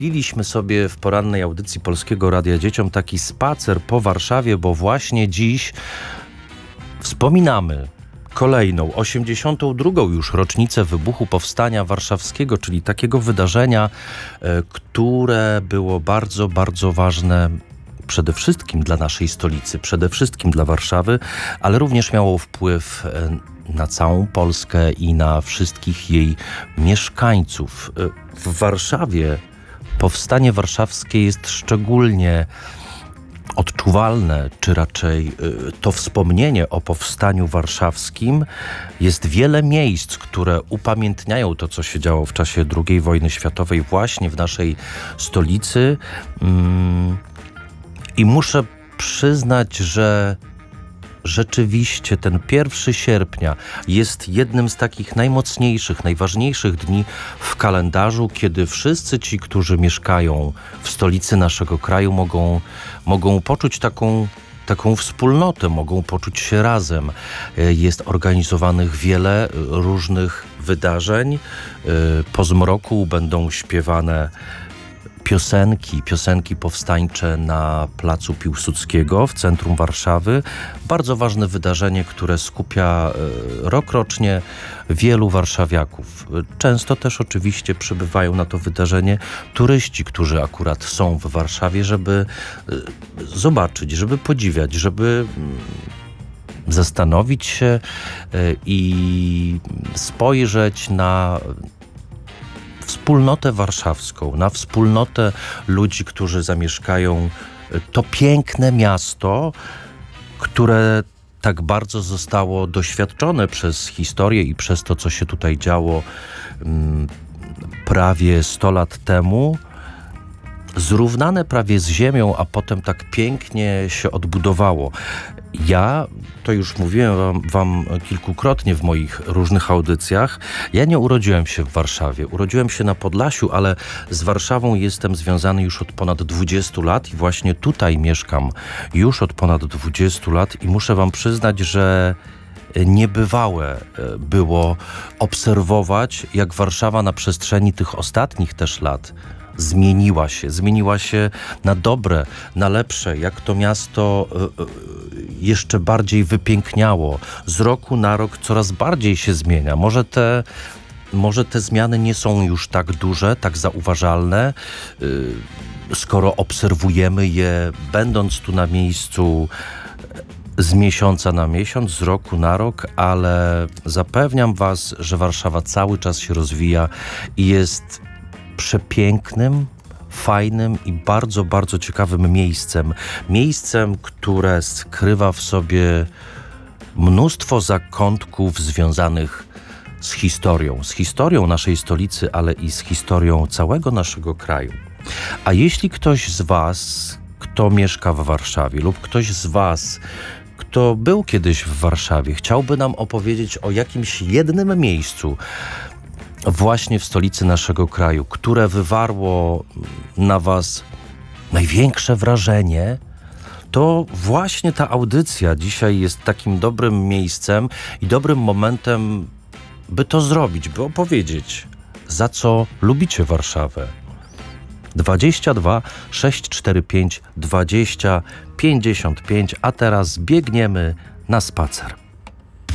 Udzieliliśmy sobie w porannej audycji Polskiego Radia Dzieciom taki spacer po Warszawie, bo właśnie dziś wspominamy kolejną, 82. już rocznicę wybuchu Powstania Warszawskiego, czyli takiego wydarzenia, które było bardzo, bardzo ważne przede wszystkim dla naszej stolicy, przede wszystkim dla Warszawy, ale również miało wpływ na całą Polskę i na wszystkich jej mieszkańców. W Warszawie Powstanie Warszawskie jest szczególnie odczuwalne, czy raczej to wspomnienie o Powstaniu Warszawskim. Jest wiele miejsc, które upamiętniają to, co się działo w czasie II wojny światowej właśnie w naszej stolicy. I muszę przyznać, że rzeczywiście ten 1 sierpnia jest jednym z takich najmocniejszych, najważniejszych dni w kalendarzu, kiedy wszyscy ci, którzy mieszkają w stolicy naszego kraju, mogą poczuć taką wspólnotę, mogą poczuć się razem. Jest organizowanych wiele różnych wydarzeń. Po zmroku będą śpiewane piosenki powstańcze na placu Piłsudskiego w centrum Warszawy. Bardzo ważne wydarzenie, które skupia rokrocznie wielu warszawiaków. Często też oczywiście przybywają na to wydarzenie turyści, którzy akurat są w Warszawie, żeby zobaczyć, żeby podziwiać, żeby zastanowić się i spojrzeć na wspólnotę warszawską, na wspólnotę ludzi, którzy zamieszkają to piękne miasto, które tak bardzo zostało doświadczone przez historię i przez to, co się tutaj działo prawie 100 lat temu, zrównane prawie z ziemią, a potem tak pięknie się odbudowało. Ja, to już mówiłem wam kilkukrotnie w moich różnych audycjach, ja nie urodziłem się w Warszawie. Urodziłem się na Podlasiu, ale z Warszawą jestem związany już od ponad 20 lat i właśnie tutaj mieszkam już od ponad 20 lat i muszę wam przyznać, że niebywałe było obserwować, jak Warszawa na przestrzeni tych ostatnich też lat zmieniła się na dobre, na lepsze, jak to miasto jeszcze bardziej wypiękniało. Z roku na rok coraz bardziej się zmienia. Może te zmiany nie są już tak duże, tak zauważalne, skoro obserwujemy je, będąc tu na miejscu z miesiąca na miesiąc, z roku na rok, ale zapewniam was, że Warszawa cały czas się rozwija i jest przepięknym, fajnym i bardzo, bardzo ciekawym miejscem. Miejscem, które skrywa w sobie mnóstwo zakątków związanych z historią naszej stolicy, ale i z historią całego naszego kraju. A jeśli ktoś z was, kto mieszka w Warszawie lub ktoś z was, kto był kiedyś w Warszawie, chciałby nam opowiedzieć o jakimś jednym miejscu właśnie w stolicy naszego kraju, które wywarło na was największe wrażenie, to właśnie ta audycja dzisiaj jest takim dobrym miejscem i dobrym momentem, by to zrobić, by opowiedzieć, za co lubicie Warszawę. 22 645 20 55, a teraz biegniemy na spacer.